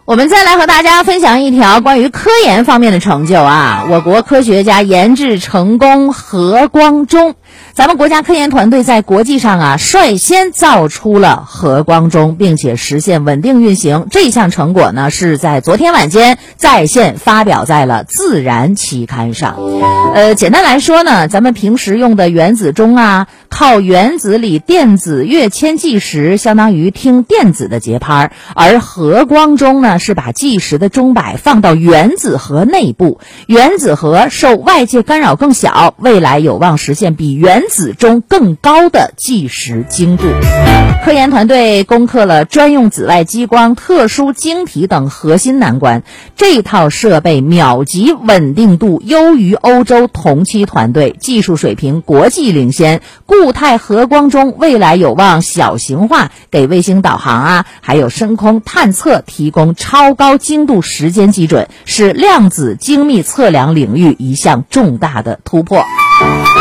我们再来和大家分享一条关于科研方面的成就啊！我国科学家研制成功核光钟，咱们国家科研团队在国际上率先造出了核光钟，并且实现稳定运行。这项成果呢是在昨天晚间在线发表在了《自然》期刊上。简单来说呢，咱们平时用的原子钟靠原子里电子跃迁计时，相当于听电子的节拍，而核光钟呢是把计时的钟摆放到原子核内部，原子核受外界干扰更小，未来有望实现比原子钟更高的计时精度。科研团队攻克了专用紫外激光、特殊晶体等核心难关，这套设备秒级稳定度优于欧洲同期团队，技术水平国际领先。固态核光钟未来有望小型化，给卫星导航还有深空探测提供超高精度时间基准，是量子精密测量领域一项重大的突破。